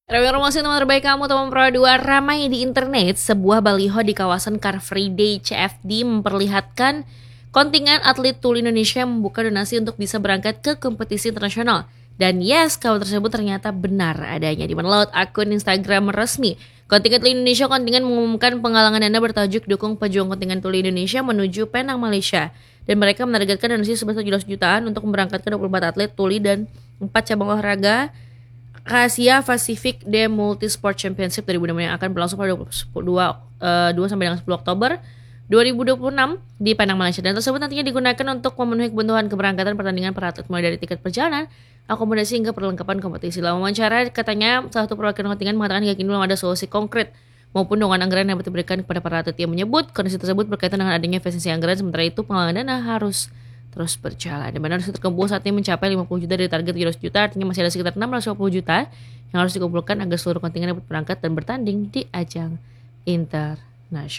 Informasi teman terbaik kamu teman Pro 2 ramai di internet. Sebuah baliho di kawasan Car Free Day CFD memperlihatkan kontingen atlet tuli Indonesia membuka donasi untuk bisa berangkat ke kompetisi internasional. Dan yes, kabar tersebut ternyata benar adanya. Di mana laut akun Instagram resmi kontingen tuli Indonesia kontingen mengumumkan penggalangan dana bertajuk dukung pejuang kontingen tuli Indonesia menuju Penang, Malaysia. Dan mereka menargetkan donasi sebesar 17 jutaan untuk memberangkatkan 24 atlet tuli dan 4 cabang olahraga Asia Pacific The Multisport Championship 2026 yang akan berlangsung pada 2 sampai dengan 10 Oktober 2026 di Penang, Malaysia. Dan tersebut nantinya digunakan untuk memenuhi kebutuhan keberangkatan pertandingan para atlet mulai dari tiket perjalanan, akomodasi hingga perlengkapan kompetisi. Dalam wawancara katanya salah satu perwakilan kontingen mengatakan hingga kini belum ada solusi konkret maupun dengan anggaran yang diberikan kepada para atlet. Yang menyebut kondisi tersebut berkaitan dengan adanya efisiensi anggaran, sementara itu penggalangan dana harus terus berjalan. Di mana harus terkumpul saat ini mencapai 50 juta dari target 300 juta, artinya masih ada sekitar 650 juta yang harus dikumpulkan agar seluruh kontingen dapat berangkat dan bertanding di ajang internasional.